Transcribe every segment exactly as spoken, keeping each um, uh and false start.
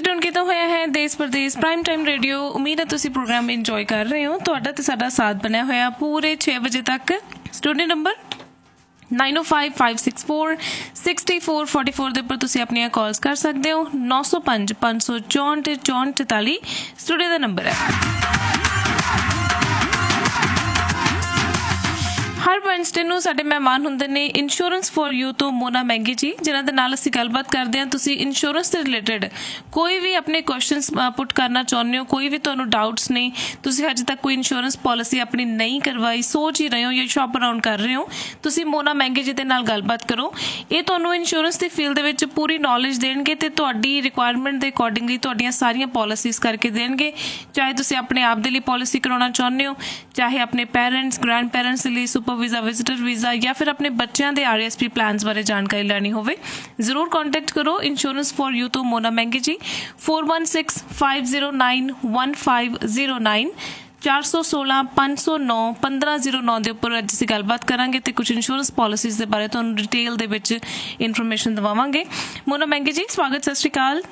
Tune ਕੀਤਾ ਹੋਇਆ ਹੈ ਦੇਸ਼ ਪ੍ਰਦੇਸ਼ ਪ੍ਰਾਈਮ ਟਾਈਮ ਰੇਡੀਓ। ਉਮੀਦ ਹੈ ਤੁਸੀਂ ਪ੍ਰੋਗਰਾਮ ਇੰਜੋਏ ਕਰ ਰਹੇ ਹੋ। ਤੁਹਾਡਾ ਤੇ ਸਾਡਾ ਸਾਥ ਬਣਿਆ ਹੋਇਆ ਪੂਰੇ ਛੇ ਵਜੇ ਤੱਕ। ਸਟੂਡੀਓ ਨੰਬਰ ਨਾਈਨ ਓ five five six four sixty four forty four ਦੇ ਉੱਪਰ ਤੁਸੀਂ ਆਪਣੀਆਂ ਕਾਲਸ ਕਰ ਸਕਦੇ ਹੋ। ਨੌ ਸੌ ਪੰਜ ਪੰਜ ਸੌ ਚੌਂਹਠ ਚੌਂਹਠ ਚੁਤਾਲੀ ਸਟੂਡੀਓ ਦਾ ਨੰਬਰ ਹੈ। ਹਰ ਵੈਨਸਡੇ ਨੂੰ ਸਾਡੇ ਮਹਿਮਾਨ ਹੁੰਦੇ ਨੇ ਇੰਸ਼ੋਰੈਂਸ ਫॉर ਯੂ ਤੋਂ ਮੋਨਾ ਮਹਿੰਗੀ ਜੀ, ਜਿਨ੍ਹਾਂ ਦੇ ਨਾਲ ਅਸੀਂ ਗੱਲਬਾਤ ਕਰਦੇ ਹਾਂ। ਤੁਸੀਂ ਇੰਸ਼ੋਰੈਂਸ ਦੇ ਰਿਲੇਟਡ ਕੋਈ ਵੀ ਆਪਣੇ ਕੁਐਸਚਨਸ ਪੁੱਟ ਕਰਨਾ ਚਾਹੁੰਦੇ ਹੋ, ਕੋਈ ਵੀ ਤੁਹਾਨੂੰ ਡਾਊਟਸ ਨੇ, ਤੁਸੀਂ ਹਜੇ ਤੱਕ ਕੋਈ ਇੰਸ਼ੋਰੈਂਸ ਪੋਲਿਸੀ ਆਪਣੀ ਨਹੀਂ ਕਰਵਾਈ, ਸੋਚ ਹੀ ਰਹੇ ਹੋ ਜਾਂ ਸ਼ੌਪ ਅਰਾਊਂਡ ਕਰ ਰਹੇ ਹੋ, ਤੁਸੀਂ ਮੋਨਾ ਮਹਿੰਗੀ ਜੀ ਦੇ ਨਾਲ ਗੱਲਬਾਤ ਕਰੋ। ਇਹ ਤੁਹਾਨੂੰ ਇੰਸ਼ੋਰੈਂਸ ਦੀ ਫੀਲਡ ਦੇ ਵਿੱਚ ਪੂਰੀ ਨੌਲੇਜ ਦੇਣਗੇ ਤੇ ਤੁਹਾਡੀ ਰਿਕੁਆਇਰਮੈਂਟ ਦੇ ਅਕੋਰਡਿੰਗਲੀ ਤੁਹਾਡੀਆਂ ਸਾਰੀਆਂ ਪੋਲਿਸੀਜ਼ ਕਰਕੇ ਦੇਣਗੇ। ਚਾਹੇ ਤੁਸੀਂ ਆਪਣੇ ਆਪ ਦੇ ਲਈ ਪੋਲਿਸੀ ਕਰਾਉਣਾ ਚਾਹੁੰਦੇ ਹੋ, ਚਾਹੇ ਆਪਣੇ ਪੈਰੈਂਟਸ ਗ੍ਰੈਂਡ ਪੈਰੈਂਟਸ ਲਈ ਸੁਪਰ ਵੀਜ਼ਾ, ਵਿਜ਼ਿਟਰ ਵੀਜ਼ਾ, ਜਾਂ ਫਿਰ ਆਪਣੇ ਬੱਚਿਆਂ they are S P plans ਬਾਰੇ ਜਾਣਕਾਰੀ ਲੈਣੀ ਹੋਵੇ, ਜ਼ਰੂਰ ਕੰਟੈਕਟ ਕਰੋ ਇੰਸ਼ੋਰੈਂਸ ਫॉर ਯੂ ਤੋਂ ਮੋਨਾ ਮਹਿੰਗੀ ਜੀ। Four one six five zero nine one five zero nine ਚਾਰ ਸੌ ਸੋਲਾਂ ਪੰਜ ਸੌ ਨੌ ਪੰਦਰਾਂ ਜ਼ੀਰੋ ਨੌ ਦੇ ਉੱਪਰ ਅੱਜ ਅਸੀਂ ਗੱਲਬਾਤ ਕਰਾਂਗੇ ਤੇ ਕੁਝ ਇੰਸ਼ੋਰੈਂਸ ਪੋਲਿਸੀਜ਼ ਦੇ ਬਾਰੇ ਤੁਹਾਨੂੰ ਡਿਟੇਲ ਦੇ ਵਿੱਚ ਇਨਫੋਰਮੇਸ਼ਨ ਦਵਾਵਾਂਗੇ। ਮੋਨਾ ਮਹਿੰਗੀ ਜੀ, ਸਵਾਗਤ, ਸਤਿ ਸ਼੍ਰੀ ਅਕਾਲ।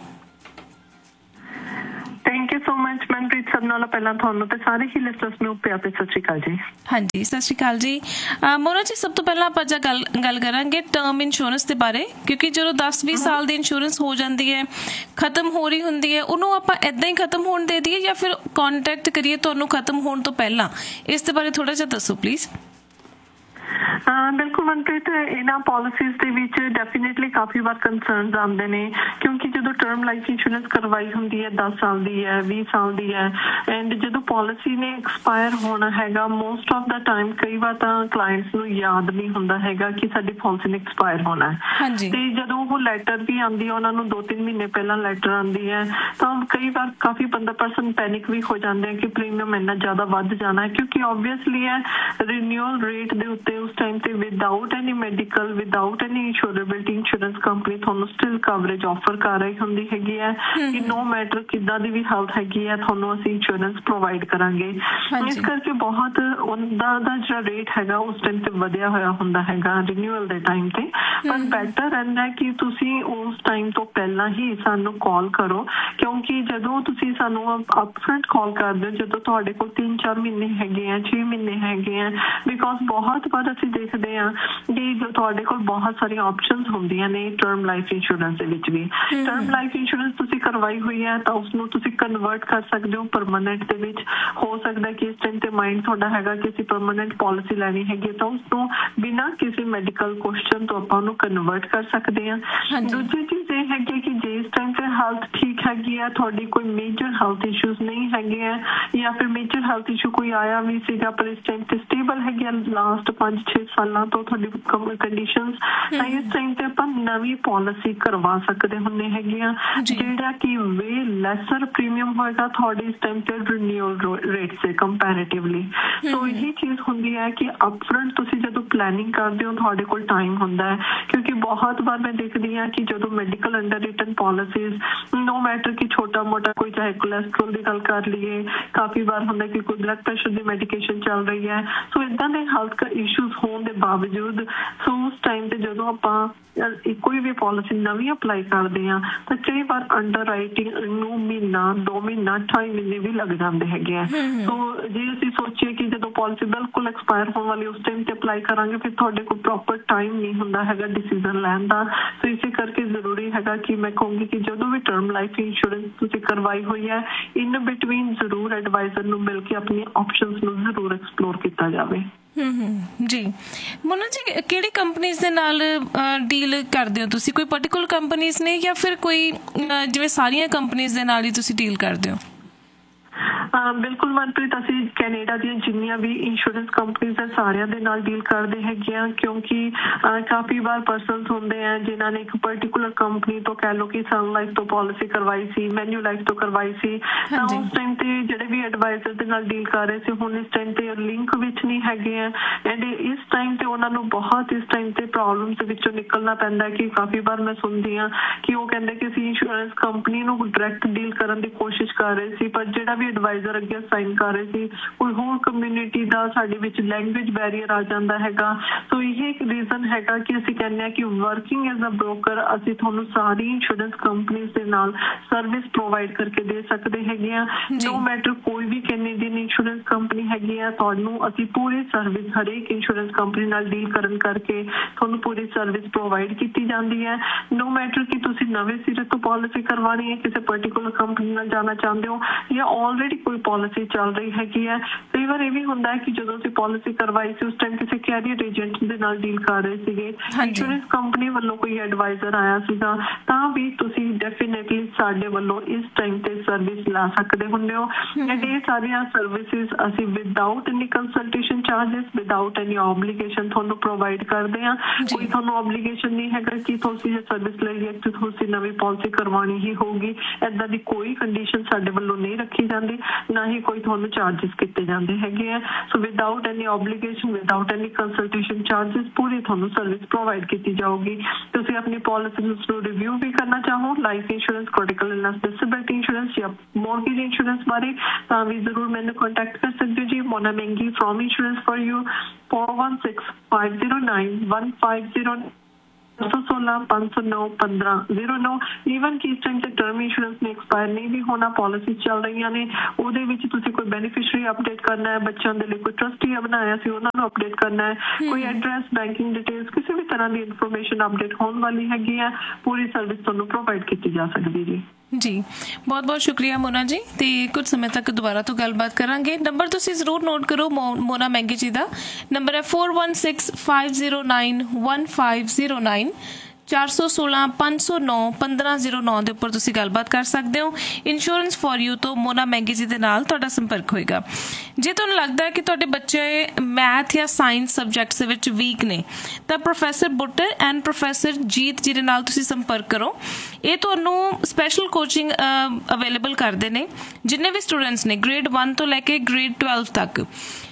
Thank you so much Manpreet. ਸਭ ਨਾਲੋਂ ਪਹਿਲਾਂ ਤੁਹਾਨੂੰ ਤੇ ਸਾਰੇ ਹੀ ਲਿਸਨਰਸ ਨੂੰ ਪਿਆਰ ਭਰੀ ਸਤਿ ਸ਼੍ਰੀ ਅਕਾਲ ਜੀ। ਹਾਂਜੀ, ਸਤਿ ਸ਼੍ਰੀ ਅਕਾਲ ਜੀ। ਮੋਨਾ ਜੀ, ਸਭ ਤੋਂ ਪਹਿਲਾਂ ਆਪਾਂ ਅੱਜ ਗੱਲ ਗੱਲ ਕਰਾਂਗੇ ਟਰਮ ਇੰਸ਼ੋਰੈਂਸ ਦੇ ਬਾਰੇ, ਕਿਉਂਕਿ ਜਦੋਂ ਦਸ ਵੀਹ ਸਾਲ ਦੀ ਇੰਸ਼ੋਰੈਂਸ ਹੋ ਜਾਂਦੀ ਹੈ, ਖਤਮ ਹੋ ਰਹੀ ਹੁੰਦੀ ਹੈ, ਉਹਨੂੰ ਆਪਾਂ ਏਦਾਂ ਹੀ ਖਤਮ ਹੋਣ ਦੇ ਦਈਏ ਜਾਂ ਫਿਰ ਕੰਟੈਕਟ ਕਰੀਏ ਤੁਹਾਨੂੰ ਖਤਮ ਹੋਣ ਤੋਂ ਪਹਿਲਾਂ? ਇਸ ਦੇ ਬਾਰੇ ਥੋੜਾ ਜਿਹਾ ਦੱਸੋ ਪਲੀਜ਼। ਬਿਲਕੁਲ ਮਨਪ੍ਰੀਤ, ਇਹਨਾਂ ਪੋਲਿਸੀਜ਼ ਦੇ ਵਿੱਚ ਡੈਫੀਨੇਟਲੀ ਕਾਫੀ ਵਾਰ ਕੰਸਰਨਸ ਆਉਂਦੇ ਨੇ, ਕਿਉਂਕਿ ਜਦੋਂ ਟਰਮ ਲਾਈਫ ਇੰਸ਼ੋਰੈਂਸ ਕਰਵਾਈ ਹੁੰਦੀ ਹੈ ਦਸ ਸਾਲ ਦੀ ਹੈ, ਵੀਹ ਸਾਲ ਦੀ ਹੈ, ਐਂਡ ਜਦੋਂ ਪੋਲਿਸੀ ਨੇ ਐਕਸਪਾਇਰ ਹੋਣਾ ਹੈਗਾ, ਮੋਸਟ ਆਫ ਦਾ ਟਾਈਮ ਕਈ ਵਾਰ ਤਾਂ ਕਲਾਇੰਟਸ ਨੂੰ ਯਾਦ ਨਹੀਂ ਹੁੰਦਾ ਹੈਗਾ ਕਿ ਸਾਡੀ ਪੋਲਿਸੀ ਨੇ ਐਕਸਪਾਇਰ ਹੋਣਾ ਹੈ। ਤੇ ਜਦੋਂ ਉਹ ਲੈਟਰ ਵੀ ਆਉਂਦੀ ਹੈ, ਉਹਨਾਂ ਨੂੰ ਦੋ ਤਿੰਨ ਮਹੀਨੇ ਪਹਿਲਾਂ ਲੈਟਰ ਆਉਂਦੀ ਹੈ, ਤਾਂ ਕਈ ਵਾਰ ਕਾਫੀ ਬੰਦਾ ਪਰਸਨ ਪੈਨਿਕ ਵੀ ਹੋ ਜਾਂਦੇ ਆ ਕਿ ਪ੍ਰੀਮੀਅਮ ਇੰਨਾ ਜ਼ਿਆਦਾ ਵੱਧ ਜਾਣਾ ਹੈ, ਕਿਉਂਕਿ ਓਬਵੀਅਸਲੀ ਹੈ ਰਿਨਿਊਅਲ ਰੇਟ ਦੇ ਉੱਤੇ ਉਸ ਟਾਈਮ ਤੇ without any medical, without any ਇੰਸ਼ੋਰੇਬਿਲਟੀ insurance company ਤੁਹਾਨੂੰ ਸਟਿਲ ਕਵਰੇਜ ਆਫਰ ਕਰ ਰਹੀ ਹੁੰਦੀ ਹੈਗੀ ਹੈ ਕਿ ਨੋ ਮੈਟਰ ਕਿੱਦਾਂ ਦੀ ਵੀ ਹੈਲਥ ਹੈਗੀ ਹੈ, ਤੁਹਾਨੂੰ ਅਸੀਂ ਇੰਸ਼ੋਰੈਂਸ ਪ੍ਰੋਵਾਈਡ ਕਰਾਂਗੇ। ਇਸ ਕਰਕੇ ਬਹੁਤ ਉਹਦਾ ਦਾ ਜਿਹੜਾ ਰੇਟ ਹੈਗਾ ਉਸ ਟਾਈਮ ਤੇ ਵਧਿਆ ਹੋਇਆ ਹੁੰਦਾ ਹੈਗਾ ਰਿਨਿਊਅਲ ਦੇ ਟਾਈਮ ਤੇ। ਪਰ ਬੈਟਰ ਰਹਿੰਦਾ ਕਿ ਤੁਸੀਂ ਉਸ ਟਾਈਮ ਤੋਂ ਪਹਿਲਾਂ ਹੀ ਸਾਨੂੰ ਕਾਲ ਕਰੋ, ਕਿਉਂਕਿ ਜਦੋਂ ਤੁਸੀਂ ਸਾਨੂੰ ਅਪਫਰੰਟ ਕਾਲ ਕਰਦੇ ਹੋ, ਜਦੋਂ ਤੁਹਾਡੇ ਕੋਲ ਤਿੰਨ ਚਾਰ ਮਹੀਨੇ ਹੈਗੇ ਆ, ਛੇ ਮਹੀਨੇ ਹੈਗੇ ਆ, ਬਿਕੋਜ਼ ਬਹੁਤ ਵਾਰ ਅਸੀਂ ਦੇਖਦੇ ਹਾਂ ਕਿ ਤੁਹਾਡੇ ਕੋਲ ਬਹੁਤ ਸਾਰੀਆਂ ਆਪਸ਼ਨਸ ਹੁੰਦੀਆਂ ਨੇ ਟਰਮ ਲਾਈਫ ਇੰਸ਼ੋਰੈਂਸ ਦੇ ਵਿੱਚ ਵੀ। ਟਰਮ ਲਾਈਫ ਇੰਸ਼ੋਰੈਂਸ ਤੁਸੀਂ ਕਰਵਾਈ ਹੋਈ ਹੈ ਤਾਂ ਉਸਨੂੰ ਤੁਸੀਂ ਕਨਵਰਟ ਕਰ ਸਕਦੇ ਹੋ ਪਰਮਾਨੈਂਟ ਦੇ ਵਿੱਚ। ਹੋ ਸਕਦਾ ਕਿ ਇਸ ਟਾਈਮ ਤੇ ਮਾਈਂਡ ਤੁਹਾਡਾ ਹੈਗਾ ਕਿ ਅਸੀਂ ਪਰਮਾਨੈਂਟ ਪੋਲਿਸੀ ਲੈਣੀ ਹੈਗੀ, ਤਾਂ ਉਸਨੂੰ ਬਿਨਾਂ ਕਿਸੇ ਮੈਡੀਕਲ ਕੁਐਸਚਨ ਤੋਂ ਆਪਾਂ ਉਹਨੂੰ ਕਨਵਰਟ ਕਰ ਸਕਦੇ ਹਾਂ। ਦੂਜੀ ਚੀਜ਼ ਇਹ ਹੈਗੀ ਕਿ ਜੇ ਇਸ ਟਾਈਮ ਤੇ ਹੈਲਥ ਠੀਕ ਹੈਗੀ ਆ, ਤੁਹਾਡੀ ਕੋਈ ਮੇਜਰ ਹੈਲਥ ਇਸ਼ੂਜ਼ ਨਹੀਂ ਹੈਗੇ ਆ, ਜਾਂ ਫਿਰ ਮੇਜਰ ਹੈਲਥ ਇਸ਼ੂ ਕੋਈ ਆਇਆ ਵੀ ਸੀਗਾ ਪਰ ਇਸ ਟਾਈਮ ਤੇ ਸਟੇਬਲ ਹੈਗੀ ਆ ਲਾਸਟ ਪੰਜ ਛੇ ਸਾਲਾਂ ਤੋਂ ਤੁਹਾਡੀ ਕੰਡੀਸ਼ਨਸ, ਤਾਂ ਇਸ ਟਾਈਮ ਤੇ ਆਪਾਂ ਨਵੀਂ ਪੋਲਿਸੀ ਕਰਵਾ ਸਕਦੇ ਹੁੰਦੇ ਹੈਗੇ ਆ, ਜਿਹੜਾ ਕਿ ਵੇ ਲੈਸਰ ਪ੍ਰੀਮੀਅਮ ਹੋਏਗਾ ਤੁਹਾਡੀ ਇਸ ਟਾਈਮ ਤੇ ਰਿਨਿਊਅਲ ਰੇਟ ਸੇ ਕੰਪੈਰੇਟਿਵਲੀ। ਸੋ ਇਹੀ ਚੀਜ਼ ਹੁੰਦੀ ਹੈ ਕਿ ਅਪਫਰੰਟ ਤੁਸੀਂ ਜਦੋਂ ਪਲੈਨਿੰਗ ਕਰਦੇ ਹੋ ਤੁਹਾਡੇ ਕੋਲ ਟਾਈਮ ਹੁੰਦਾ ਹੈ, ਕਿਉਂਕਿ ਬਹੁਤ ਵਾਰ ਮੈਂ ਦੇਖਦੀ ਹਾਂ ਕਿ ਜਦੋਂ ਮੈਡੀਕਲ ਅੰਡਰ ਰਿਟਨ ਪੋਲਿਸੀਜ਼, ਨੋ ਮੈਟਰ ਕਿ ਛੋਟਾ ਮੋਟਾ ਕੋਈ ਚਾਹੇ ਕੋਲੈਸਟਰੋਲ ਦੀ ਗੱਲ ਕਰ ਲਈਏ, ਕਾਫੀ ਵਾਰ ਹੁੰਦਾ ਕਿ ਕੋਈ ਬਲੱਡ ਪ੍ਰੈਸ਼ਰ ਦੀ ਮੈਡੀਕੇਸ਼ਨ ਚੱਲ ਰਹੀ ਹੈ, ਸੋ ਇੱਦਾਂ ਦੇ ਹੈਲਥ ਇਸ਼ੂਜ਼ ਹੋਣ ਦੇ ਬਾਵਜੂਦ ਸੋ ਉਸ ਟਾਈਮ ਤੇ ਜਦੋਂ ਆਪਾਂ ਕੋਈ ਵੀ ਪੋਲਿਸੀ ਨਵੀਂ ਅਪਲਾਈ ਕਰਦੇ ਹਾਂ ਤਾਂ ਕਈ ਵਾਰ ਅੰਡਰ ਰਾਈਟਿੰਗ ਨੂੰ ਮਹੀਨਾ ਦੋ ਮਹੀਨਾ ਢਾਈ ਮਹੀਨੇ ਵੀ ਲੱਗ ਜਾਂਦੇ ਹੈਗੇ ਆ। ਸੋ ਜੇ ਅਸੀਂ ਸੋਚੀਏ ਕਿ ਜਦੋਂ ਪੋਲਿਸੀ ਬਿਲਕੁਲ ਐਕਸਪਾਇਰ ਹੋਣ ਵਾਲੀ ਉਸ ਟਾਈਮ ਤੇ ਅਪਲਾਈ ਕਰਾਂਗੇ, ਫਿਰ ਤੁਹਾਡੇ ਕੋਲ ਪ੍ਰੋਪਰ ਟਾਈਮ ਨਹੀਂ ਹੁੰਦਾ ਹੈਗਾ ਡਿਸੀਜ਼ਨ ਲੈਣ ਦਾ। ਸੋ ਇਸੇ ਕਰਕੇ ਜ਼ਰੂਰੀ ਹੈਗਾ ਕਿ ਮੈਂ ਕਹੂੰਗੀ ਕਿ ਜਦੋਂ ਵੀ ਟਰਮ ਲਾਈਫ ਇੰਸ਼ੋਰੈਂਸ ਤੁਸੀਂ ਕਰਵਾਈ ਹੋਈ ਹੈ, ਇਨ ਬਿਟਵੀਨ ਜ਼ਰੂਰ ਐਡਵਾਈਜ਼ਰ ਨੂੰ ਮਿਲ ਕੇ ਆਪਣੀ ਆਪਸ਼ਨਸ ਨੂੰ ਜ਼ਰੂਰ ਐਕਸਪਲੋਰ ਕੀਤਾ ਜਾਵੇ। ਜੀ ਮੋਨਾ ਜੀ, ਕਿਹੜੀ ਕੰਪਨੀਜ਼ ਦੇ ਨਾਲ ਡੀਲ ਕਰਦੇ ਹੋ ਤੁਸੀਂ? ਕੋਈ ਪਰਟੀਕੂਲਰ ਕੰਪਨੀਜ਼ ਨੇ ਜਾਂ ਫਿਰ ਕੋਈ ਜਿਵੇਂ ਸਾਰੀਆਂ ਕੰਪਨੀਜ਼ ਦੇ ਨਾਲ ਹੀ ਤੁਸੀਂ ਡੀਲ ਕਰਦੇ ਹੋ? ਬਿਲਕੁਲ ਮਨਪ੍ਰੀਤ, ਅਸੀਂ ਕੈਨੇਡਾ ਦੀਆਂ ਜਿੰਨੀਆਂ ਵੀ ਇੰਸ਼ੋਰੈਂਸ ਕੰਪਨੀਜ਼ ਹੈ ਸਾਰਿਆਂ ਦੇ ਨਾਲ ਡੀਲ ਕਰਦੇ ਹੈਗੇ ਆ, ਕਿਉਂਕਿ ਕਾਫੀ ਵਾਰ ਪਰਸਨਸ ਹੁੰਦੇ ਆ ਜਿਨ੍ਹਾਂ ਨੇ ਇੱਕ ਪਰਟੀਕੂਲਰ ਕੰਪਨੀ ਤੋਂ ਕਹਿ ਲਓ ਕਿ ਸਨ ਲਾਈਫ ਤੋਂ ਪੋਲਿਸੀ ਕਰਵਾਈ ਸੀ, ਮੈਨੂ ਲਾਈਫ ਤੋਂ ਕਰਵਾਈ ਸੀ, ਤਾਂ ਉਸ ਟਾਈਮ ਤੇ ਜਿਹੜੇ ਵੀ ਐਡਵਾਈਜ਼ਰ ਦੇ ਨਾਲ ਡੀਲ ਕਰ ਰਹੇ ਸੀ ਹੁਣ ਇਸ ਟਾਈਮ ਤੇ ਲਿੰਕ ਵਿੱਚ ਨਹੀਂ ਹੈਗੇ ਆ, ਐਂਡ ਇਸ ਟਾਈਮ ਤੇ ਉਹਨਾਂ ਨੂੰ ਬਹੁਤ ਇਸ ਟਾਈਮ ਤੇ ਪ੍ਰੋਬਲਮ ਦੇ ਵਿੱਚੋਂ ਨਿਕਲਣਾ ਪੈਂਦਾ ਕਿ ਕਾਫੀ ਵਾਰ ਮੈਂ ਸੁਣਦੀ ਹਾਂ ਕਿ ਉਹ ਕਹਿੰਦੇ ਕਿ ਅਸੀਂ ਇੰਸ਼ੋਰੈਂਸ ਕੰਪਨੀ ਨੂੰ ਡਾਇਰੈਕਟ ਡੀਲ ਕਰਨ ਦੀ ਕੋਸ਼ਿਸ਼ ਕਰ ਰਹੇ ਸੀ, ਪਰ ਜਿਹੜਾ ਵੀ ਐਡਵਾਈਜ਼ਰ ਅੱਗੇ ਸਾਈਨ ਕਰ ਰਹੇ ਸੀ, ਕੋਈ ਹੋਰ ਕਮਿਊਨਿਟੀ ਦਾ ਸਾਡੇ ਵਿੱਚ ਲੈਂਗੁਏਜ ਬੈਰੀਅਰ ਆ ਜਾਂਦਾ ਹੈਗਾ। ਸੋ ਇਹ ਇੱਕ ਰੀਜ਼ਨ ਹੈਗਾ ਕਿ ਅਸੀਂ ਕਹਿੰਦੇ ਹਾਂ ਕਿ ਵਰਕਿੰਗ ਐਜ਼ ਅ ਬ੍ਰੋਕਰ ਅਸੀਂ ਤੁਹਾਨੂੰ ਸਾਰੀ ਇੰਸ਼ੋਰੈਂਸ ਕੰਪਨੀਜ਼ ਦੇ ਨਾਲ ਸਰਵਿਸ ਪ੍ਰੋਵਾਈਡ ਕਰਕੇ ਦੇ ਸਕਦੇ ਹੈਗੇ ਆ। ਨੋ ਮੈਟਰ ਕੋਈ ਵੀ ਕੈਨੇਡੀਅਨ ਇੰਸ਼ੋਰੈਂਸ ਕੰਪਨੀ ਹੈਗੀ ਆ, ਤੁਹਾਨੂੰ ਅਸੀਂ ਪੂਰੀ ਸਰਵਿਸ ਹਰੇਕ ਇੰਸ਼ੋਰੈਂਸ ਕੰਪਨੀ ਨਾਲ ਡੀਲ ਕਰਨ ਕਰਕੇ ਤੁਹਾਨੂੰ ਪੂਰੀ ਸਰਵਿਸ ਪ੍ਰੋਵਾਈਡ ਕੀਤੀ ਜਾਂਦੀ ਹੈ। ਨੋ ਮੈਟਰ ਕਿ ਤੁਸੀਂ ਨਵੇਂ ਸਿਰੇ ਤੋਂ ਪਾਲਿਸੀ ਕਰਵਾਉਣੀ ਹੈ, ਕਿਸੇ ਪਰਟੀਕੂਲਰ ਕੰਪਨੀ ਨਾਲ ਜਾਣਾ ਚਾਹੁੰਦੇ ਹੋ ਜਾਂ ਆਲਰੇਡੀ ਕੋਈ ਪਾਲਿਸੀ ਚੱਲ ਰਹੀ ਹੈਗੀ ਹੈ। ਕਈ ਵਾਰ ਇਹ ਵੀ ਹੁੰਦਾ ਹੈ ਕਿ ਜਦੋਂ ਅਸੀਂ ਪਾਲਿਸੀ ਕਰਵਾਈ ਸੀ ਉਸ ਟਾਈਮ ਕਿਸੇ ਕੈਰੀਅਰ ਏਜੰਟ ਦੇ ਨਾਲ ਡੀਲ ਕਰ ਰਹੇ ਸੀਗੇ, ਇੰਸ਼ੋਰੈਂਸ ਕੰਪਨੀ ਵੱਲੋਂ ਕੋਈ ਐਡਵਾਈਜ਼ਰ ਆਇਆ ਸੀਗਾ, ਤਾਂ ਵੀ ਤੁਸੀਂ ਡੈਫੀਨੇਟਲੀ ਸਾਡੇ ਵੱਲੋਂ ਇਸ ਟਾਈਮ ਤੇ ਸਰਵਿਸ ਲਾ ਸਕਦੇ ਹੁੰਦੇ ਹੋ। ਐਂਡ ਇਹ ਸਾਰੀਆਂ ਸਰਵਿਸਿਜ਼ ਅਸੀਂ without any consultation charges, without any obligation ਤੁਹਾਨੂੰ ਪ੍ਰੋਵਾਈਡ ਕਰਦੇ ਹਾਂ। ਕੋਈ ਤੁਹਾਨੂੰ ਆਬਲੀਗੇਸ਼ਨ ਨਹੀਂ ਹੈਗਾ ਕਿ ਤੁਸੀਂ ਇਹ ਸਰਵਿਸ ਲਈ ਹੈ ਕਿ ਤੁਸੀਂ ਨਵੀਂ ਪਾਲਿਸੀ ਕਰਵਾਉਣੀ ਹੀ ਹੋਊਗੀ, ਏਦਾਂ ਦੀ ਕੋਈ ਕੰਡੀਸ਼ਨ ਸਾਡੇ ਵੱਲੋਂ ਨਹੀਂ ਰੱਖੀ ਜਾਂਦੀ, ਨਾ ਹੀ ਕੋਈ ਤੁਹਾਨੂੰ ਚਾਰजेस ਕੀਤੇ ਜਾਂਦੇ ਹੈਗੇ ਆ। ਸੋ without any obligation, without any consultation charges ਪੂਰੀ ਤੁਹਾਨੂੰ ਸਰਵਿਸ ਪ੍ਰੋਵਾਈਡ ਕੀਤੀ ਜਾਊਗੀ। ਤੁਸੀਂ ਆਪਣੀ ਪਾਲਿਸੀ ਨੂੰ ਰਿਵਿਊ ਵੀ ਕਰਨਾ ਚਾਹੋ, life insurance, critical illness, disability insurance ਜਾਂ ਮੌਰਗੇਜ ਇੰਸ਼ੋਰੈਂਸ ਬਾਰੇ, ਤਾਂ ਵੀ ਜ਼ਰੂਰ ਮੈਨੂੰ ਕੰਟੈਕਟ ਕਰ ਸਕਦੇ ਹੋ ਜੀ। ਮੋਨਾ ਮੈਂਗੀ from insurance for you four one six five zero nine one five zero सौ सोलह पाँच सौ नौ पंद्रह जीरो नौ। ਈਵਨ ਕਿ ਇਸ ਟਾਈਮ ਤੇ ਟਰਮ ਇੰਸ਼ੋਰੈਂਸ ਨੇ ਐਕਸਪਾਇਰ ਨਹੀਂ ਵੀ ਹੋਣਾ, ਪਾਲਿਸੀ ਚੱਲ ਰਹੀਆਂ ਨੇ, ਉਹਦੇ ਵਿੱਚ ਤੁਸੀਂ ਕੋਈ ਬੈਨੀਫੀਸ਼ਰੀ ਅਪਡੇਟ ਕਰਨਾ ਹੈ, ਬੱਚਿਆਂ ਦੇ ਲਈ ਕੋਈ ਟਰਸਟੀ ਬਣਾਇਆ ਸੀ ਉਹਨਾਂ ਨੂੰ ਅਪਡੇਟ ਕਰਨਾ ਹੈ, ਕੋਈ ਐਡਰੈਸ, ਬੈਂਕਿੰਗ ਡਿਟੇਲਸ, ਕਿਸੇ ਵੀ ਤਰ੍ਹਾਂ ਦੀ ਇਨਫੋਰਮੇਸ਼ਨ ਅਪਡੇਟ ਹੋਣ ਵਾਲੀ ਹੈਗੀ ਹੈ, ਪੂਰੀ ਸਰਵਿਸ ਤੁਹਾਨੂੰ ਪ੍ਰੋਵਾਈਡ ਕੀਤੀ ਜਾ ਸਕਦੀ ਜੀ। ਜੀ ਬਹੁਤ ਬਹੁਤ ਸ਼ੁਕਰੀਆ ਮੋਨਾ ਜੀ, ਤੇ ਕੁਝ ਸਮੇਂ ਤੱਕ ਦੁਬਾਰਾ ਤੋਂ ਗੱਲਬਾਤ ਕਰਾਂਗੇ। ਨੰਬਰ ਤੁਸੀਂ ਜ਼ਰੂਰ ਨੋਟ ਕਰੋ, ਮੋਨਾ ਮੈਂਗੀ ਜੀ ਦਾ ਨੰਬਰ ਹੈ four one six five zero nine one five zero nine ਚਾਰ ਸੌ ਸੋਲਾਂ ਪੰਜ ਸੌ ਨੌ ਪੰਦਰਾਂ ਜ਼ੀਰੋ ਨੌ ਦੇ ਉੱਪਰ ਤੁਸੀਂ ਗੱਲਬਾਤ ਕਰ ਸਕਦੇ ਹੋ। ਇੰਸ਼ੋਰੈਂਸ ਫॉर यू ਤੋਂ ਮੋਨਾ ਮੈਂਗੀ ਜੀ ਦੇ ਨਾਲ ਤੁਹਾਡਾ ਸੰਪਰਕ ਹੋਏਗਾ। ਜੇ ਤੁਹਾਨੂੰ ਲੱਗਦਾ ਹੈ ਕਿ ਤੁਹਾਡੇ ਬੱਚੇ ਮੈਥ ਜਾਂ ਸਾਇੰਸ ਸਬਜੈਕਟਸ ਦੇ ਵਿੱਚ ਵੀਕ ਨੇ ਤਾਂ ਪ੍ਰੋਫੈਸਰ ਬੁੱਟਰ ਐਂਡ ਪ੍ਰੋਫੈਸਰ ਜੀਤ ਜੀ ਦੇ ਨਾਲ ਤੁਸੀਂ ਸੰਪਰਕ ਕਰੋ। ਇਹ ਤੁਹਾਨੂੰ ਸਪੈਸ਼ਲ ਕੋਚਿੰਗ ਅਵੇਲੇਬਲ ਕਰਦੇ ਨੇ ਜਿੰਨੇ ਵੀ ਸਟੂਡੈਂਟਸ ਨੇ ਗ੍ਰੇਡ वन ਤੋਂ ਲੈ ਕੇ ਗ੍ਰੇਡ ट्वेल्व ਤੱਕ,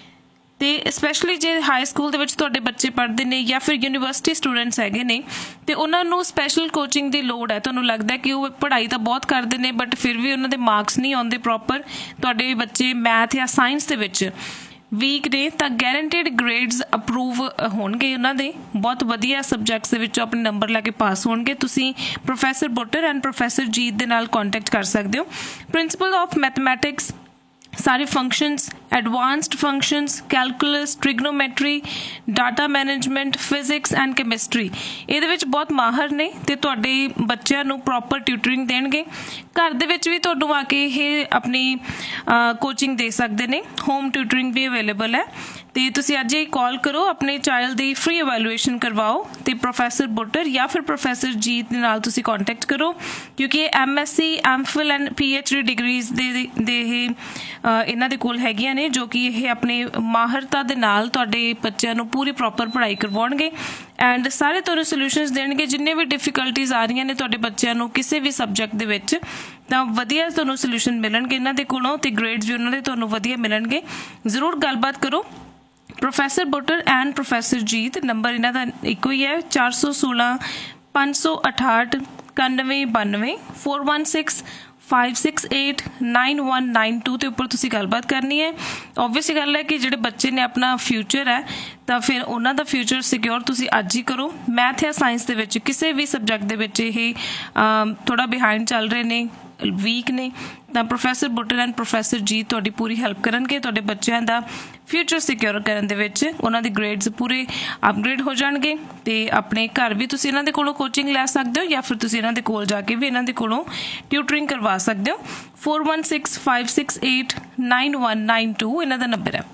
ਤੇ ਸਪੈਸ਼ਲੀ ਜੇ ਹਾਈ ਸਕੂਲ ਦੇ ਵਿੱਚ ਤੁਹਾਡੇ ਬੱਚੇ ਪੜ੍ਹਦੇ ਨੇ ਜਾਂ ਫਿਰ ਯੂਨੀਵਰਸਿਟੀ ਸਟੂਡੈਂਟਸ ਹੈਗੇ ਨੇ ਤੇ ਉਹਨਾਂ ਨੂੰ ਸਪੈਸ਼ਲ ਕੋਚਿੰਗ ਦੀ ਲੋੜ ਹੈ। ਤੁਹਾਨੂੰ ਲੱਗਦਾ ਕਿ ਉਹ ਪੜ੍ਹਾਈ ਤਾਂ ਬਹੁਤ ਕਰਦੇ ਨੇ ਬਟ ਫਿਰ ਵੀ ਉਹਨਾਂ ਦੇ ਮਾਰਕਸ ਨਹੀਂ ਆਉਂਦੇ ਪ੍ਰੋਪਰ, ਤੁਹਾਡੇ ਬੱਚੇ ਮੈਥ ਜਾਂ ਸਾਇੰਸ ਦੇ ਵਿੱਚ ਵੀਕ ਨੇ, ਤਾਂ ਗੈਰੰਟਿਡ ਗ੍ਰੇਡਸ ਅਪਰੂਵ ਹੋਣਗੇ ਉਹਨਾਂ ਦੇ, ਬਹੁਤ ਵਧੀਆ ਸਬਜੈਕਟਸ ਦੇ ਵਿੱਚੋਂ ਆਪਣੇ ਨੰਬਰ ਲੈ ਕੇ ਪਾਸ ਹੋਣਗੇ। ਤੁਸੀਂ ਪ੍ਰੋਫੈਸਰ ਬੁੱਟਰ ਐਂਡ ਪ੍ਰੋਫੈਸਰ ਜੀਤ ਦੇ ਨਾਲ ਕੰਟੈਕਟ ਕਰ ਸਕਦੇ ਹੋ। ਪ੍ਰਿੰਸੀਪਲ ਆਫ ਮੈਥਮੈਟਿਕਸ, ਸਾਰੇ functions, advanced functions, calculus, trigonometry, data management, physics and chemistry ਇਹਦੇ ਵਿੱਚ ਬਹੁਤ ਮਾਹਰ ਨੇ ਤੇ ਤੁਹਾਡੇ ਬੱਚਿਆਂ ਨੂੰ ਪ੍ਰੋਪਰ ਟਿਊਟਰਿੰਗ ਦੇਣਗੇ। ਘਰ ਦੇ ਵਿੱਚ ਵੀ ਤੁਹਾਨੂੰ ਆ ਕੇ ਇਹ ਆਪਣੀ ਕੋਚਿੰਗ ਦੇ ਸਕਦੇ ਨੇ, ਹੋਮ ਟਿਊਟਰਿੰਗ ਵੀ ਅਵੇਲੇਬਲ ਹੈ। ਤੇ ਤੁਸੀਂ ਅੱਜ ਹੀ ਕਾਲ ਕਰੋ, ਆਪਣੇ ਚਾਈਲਡ ਦੀ ਫ੍ਰੀ ਇਵੈਲੂਏਸ਼ਨ ਕਰਵਾਓ ਤੇ ਪ੍ਰੋਫੈਸਰ ਬੁੱਟਰ ਜਾਂ ਫਿਰ ਪ੍ਰੋਫੈਸਰ ਜੀਤ ਦੇ ਨਾਲ ਤੁਸੀਂ ਕੰਟੈਕਟ ਕਰੋ, ਕਿਉਂਕਿ ਇਹ M S C, M fill and P H D degrees ਦੇ ਦੇ ਇਹ ਇਹਨਾਂ ਦੇ ਕੋਲ ਹੈਗੀਆਂ ਨੇ, ਜੋ ਕਿ ਇਹ ਆਪਣੇ ਮਾਹਰਤਾ ਦੇ ਨਾਲ ਤੁਹਾਡੇ ਬੱਚਿਆਂ ਨੂੰ ਪੂਰੀ ਪ੍ਰੋਪਰ ਪੜ੍ਹਾਈ ਕਰਵਾਉਣਗੇ ਐਂਡ ਸਾਰੇ ਤੁਹਾਨੂੰ ਸੋਲਿਊਸ਼ਨਸ ਦੇਣਗੇ। ਜਿੰਨੇ ਵੀ ਡਿਫਿਕਲਟੀਜ਼ ਆ ਰਹੀਆਂ ਨੇ ਤੁਹਾਡੇ ਬੱਚਿਆਂ ਨੂੰ ਕਿਸੇ ਵੀ ਸਬਜੈਕਟ ਦੇ ਵਿੱਚ, ਤਾਂ ਵਧੀਆ ਤੁਹਾਨੂੰ ਸੋਲਿਊਸ਼ਨ ਮਿਲਣਗੇ ਇਹਨਾਂ ਦੇ ਕੋਲੋਂ ਤੇ ਗ੍ਰੇਡਸ ਵੀ ਉਹਨਾਂ ਦੇ ਤੁਹਾਨੂੰ ਵਧੀਆ ਮਿਲਣਗੇ। ਜ਼ਰੂਰ ਗੱਲਬਾਤ ਕਰੋ। Professor Buttar and professor Jeet, number ਇਹਨਾਂ ਦਾ ਇੱਕੋ ਹੀ ਹੈ, ਚਾਰ ਸੌ ਸੋਲਾਂ ਪੰਜ ਸੌ ਅਠਾਹਠ ਇਕਾਨਵੇਂ ਬਾਨਵੇਂ four one six five six eight nine one nine to ਦੇ ਉੱਪਰ ਤੁਸੀਂ ਗੱਲਬਾਤ ਕਰਨੀ ਹੈ। ਓਬਵੀਅਸਲੀ ਗੱਲ ਹੈ ਕਿ ਜਿਹੜੇ ਬੱਚੇ ਨੇ ਆਪਣਾ ਫਿਊਚਰ ਹੈ ਤਾਂ ਫਿਰ ਉਹਨਾਂ ਦਾ ਫਿਊਚਰ ਸਿਕਿਉਰ ਤੁਸੀਂ ਅੱਜ ਹੀ ਕਰੋ। ਮੈਥ ਜਾਂ ਸਾਇੰਸ ਦੇ ਵਿੱਚ ਕਿਸੇ ਵੀ ਸਬਜੈਕਟ ਦੇ ਵਿੱਚ ਇਹ ਥੋੜਾ ਬਿਹਾਈਂਡ ਚੱਲ ਰਹੇ ਨੇ, ਵੀਕ ਨੇ, ਤਾਂ ਪ੍ਰੋਫੈਸਰ ਬੁੱਟਰ ਐਂਡ ਪ੍ਰੋਫੈਸਰ ਜੀ ਤੁਹਾਡੀ ਪੂਰੀ ਹੈਲਪ ਕਰਨਗੇ ਤੁਹਾਡੇ ਬੱਚਿਆਂ ਦਾ ਫਿਊਚਰ ਸਿਕਿਉਰ ਕਰਨ ਦੇ ਵਿੱਚ। ਉਹਨਾਂ ਦੇ ਗ੍ਰੇਡਸ ਪੂਰੇ ਅਪਗ੍ਰੇਡ ਹੋ ਜਾਣਗੇ ਤੇ ਆਪਣੇ ਘਰ ਵੀ ਤੁਸੀਂ ਇਹਨਾਂ ਦੇ ਕੋਲੋਂ ਕੋਚਿੰਗ ਲੈ ਸਕਦੇ ਹੋ ਜਾਂ ਫਿਰ ਤੁਸੀਂ ਇਹਨਾਂ ਦੇ ਕੋਲ ਜਾ ਕੇ ਵੀ ਇਹਨਾਂ ਦੇ ਕੋਲੋਂ ਟਿਊਟਰਿੰਗ ਕਰਵਾ ਸਕਦੇ ਹੋ। Four one six five six eight nine one nine to ਇਹਨਾਂ ਦਾ ਨੰਬਰ ਹੈ।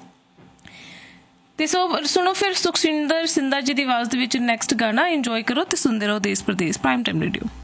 ਤੇ ਸੋ ਸੁਣੋ ਫਿਰ ਸੁਖਸਿੰਦਰ ਸਿੰਧਾ ਜੀ ਦੀ ਆਵਾਜ਼ ਦੇ ਵਿੱਚ ਨੈਕਸਟ ਗਾਣਾ ਇੰਜੋਏ ਕਰੋ ਤੇ ਸੁਣਦੇ ਰਹੋ ਦੇਸ਼ ਪ੍ਰਦੇਸ਼ ਪ੍ਰਾਈਮ ਟਾਈਮ ਰੇਡੀਓ।